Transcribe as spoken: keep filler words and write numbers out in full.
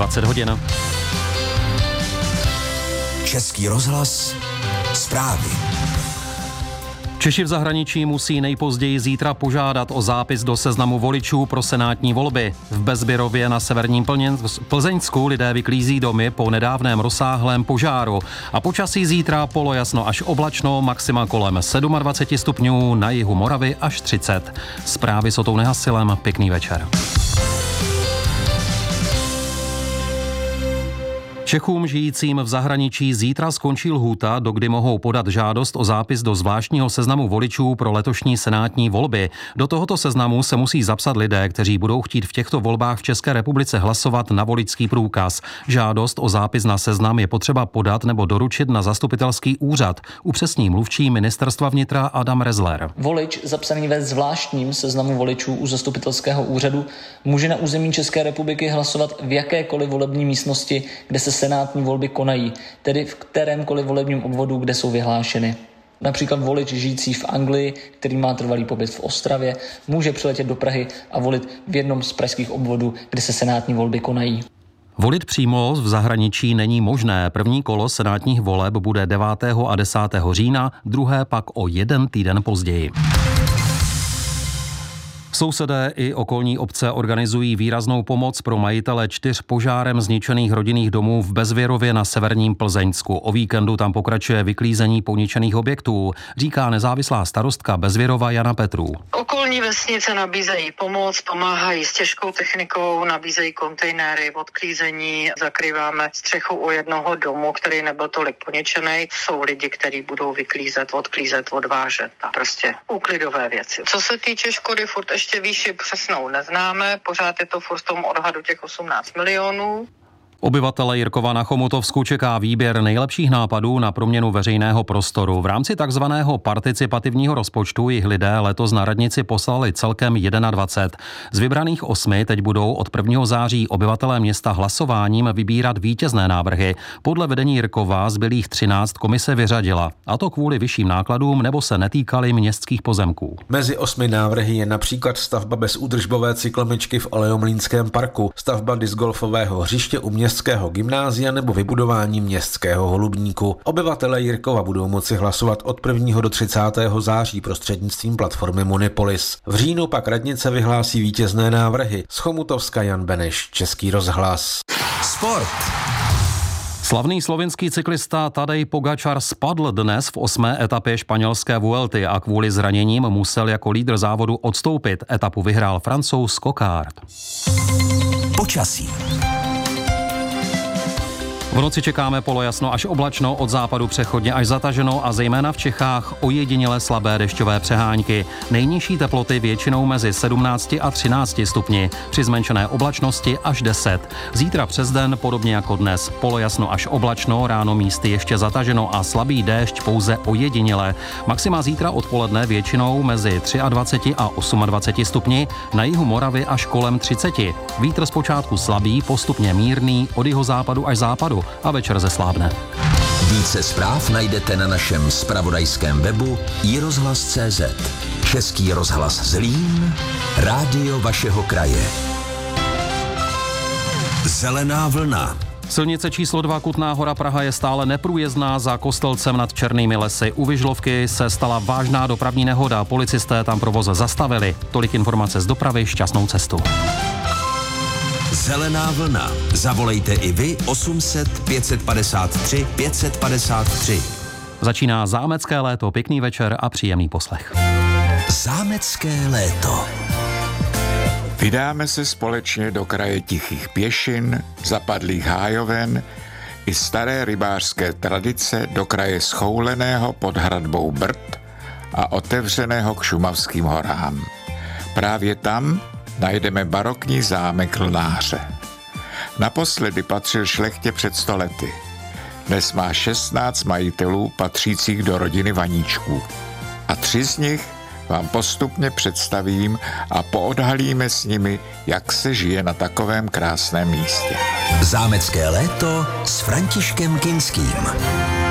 dvacet hodin. Český rozhlas, zprávy. Češi v zahraničí musí nejpozději zítra požádat o zápis do seznamu voličů pro senátní volby. V Bezběrově na severním Plzeňsku lidé vyklízí domy po nedávném rozsáhlém požáru. A počasí zítra polojasno až oblačno, maxima kolem dvacet sedm stupňů, na jihu Moravy až třicet. Zprávy s Otou Nehasilem, pěkný večer. Čechům žijícím v zahraničí zítra skončí lhůta, dokdy mohou podat žádost o zápis do zvláštního seznamu voličů pro letošní senátní volby. Do tohoto seznamu se musí zapsat lidé, kteří budou chtít v těchto volbách v České republice hlasovat na voličský průkaz. Žádost o zápis na seznam je potřeba podat nebo doručit na zastupitelský úřad, upřesní mluvčí Ministerstva vnitra Adam Rezler. Volič zapsaný ve zvláštním seznamu voličů u zastupitelského úřadu může na území České republiky hlasovat v jakékoliv volební místnosti, kde se senátní volby konají, tedy v kterémkoliv volebním obvodu, kde jsou vyhlášeny. Například volič žijící v Anglii, který má trvalý pobyt v Ostravě, může přiletět do Prahy a volit v jednom z pražských obvodů, kde se senátní volby konají. Volit přímo v zahraničí není možné. První kolo senátních voleb bude devátého a desátého října, druhé pak o jeden týden později. Sousedé i okolní obce organizují výraznou pomoc pro majitele čtyř požárem zničených rodinných domů v Bezvěrově na severním Plzeňsku. O víkendu tam pokračuje vyklízení poničených objektů, říká nezávislá starostka Bezvěrova Jana Petrů. Okolní vesnice nabízejí pomoc, pomáhají s těžkou technikou, nabízejí kontejnery, odklízení, zakrýváme střechu u jednoho domu, který nebyl tolik poničený. Jsou lidi, kteří budou vyklízet, odklízet, odvážet a prostě úklidové věci. Co se týče škody, furt ještě výši přesnou neznáme, pořád je to furt v tom odhadu těch osmnáct milionů. Obyvatele Jirkova na Chomutovsku čeká výběr nejlepších nápadů na proměnu veřejného prostoru. V rámci takzvaného participativního rozpočtu jich lidé letos na radnici poslali celkem dvacet jedna. Z vybraných osmi teď budou od prvního září obyvatelé města hlasováním vybírat vítězné návrhy. Podle vedení Jirkova zbylých třináct komise vyřadila, a to kvůli vyšším nákladům nebo se netýkaly městských pozemků. Mezi osmi návrhy je například stavba bezúdržbové cyklomyčky v Alejomlýnském parku, stavba discgolfového hřiště u městského gymnázia nebo vybudování městského holubníku. Obyvatelé Jirkova budou moci hlasovat od prvního do třicátého září prostřednictvím platformy Munipolis. V říjnu pak radnice vyhlásí vítězné návrhy. Z Chomutovska Jan Beneš, Český rozhlas. Sport. Slavný slovinský cyklista Tadej Pogačar spadl dnes v osmé etapě španělské Vuelty a kvůli zraněním musel jako lídr závodu odstoupit. Etapu vyhrál Francouz Coquard. Počasí. V noci čekáme polojasno až oblačno, od západu přechodně až zataženo a zejména v Čechách ojediněle slabé dešťové přehánky. Nejnižší teploty většinou mezi sedmnácti a třinácti stupni, při zmenšené oblačnosti až deset. Zítra přes den podobně jako dnes, polojasno až oblačno, ráno místy ještě zataženo a slabý déšť pouze ojediněle. Maxima zítra odpoledne většinou mezi dvaceti třemi a dvaceti osmi stupni, na jihu Moravy až kolem třiceti. Vítr zpočátku slabý, postupně mírný, od jihozápadu až západu a večer zeslábne. Více zpráv najdete na našem zpravodajském webu i rozhlas tečka cé zet. Český rozhlas Zlín, rádio vašeho kraje. Zelená vlna. Silnice číslo dva Kutná Hora Praha je stále neprůjezdná za Kostelcem nad Černými lesy. U Vyžlovky se stala vážná dopravní nehoda, policisté tam provoz zastavili. Tolik informace z dopravy, šťastnou cestu. Zelená vlna. Zavolejte i vy osm set pět padesát tři pět padesát tři. Začíná zámecké léto, pěkný večer a příjemný poslech. Zámecké léto. Vydáme se společně do kraje tichých pěšin, zapadlých hájoven i staré rybářské tradice do kraje schouleného pod hradbou Brd a otevřeného k šumavským horám. Právě tam najdeme barokní zámek Lnáře. Naposledy patřil šlechtě před sto lety. Dnes má šestnáct majitelů patřících do rodiny Vaníčků. A tři z nich vám postupně představím a poodhalíme s nimi, jak se žije na takovém krásném místě. Zámecké léto s Františkem Kinským.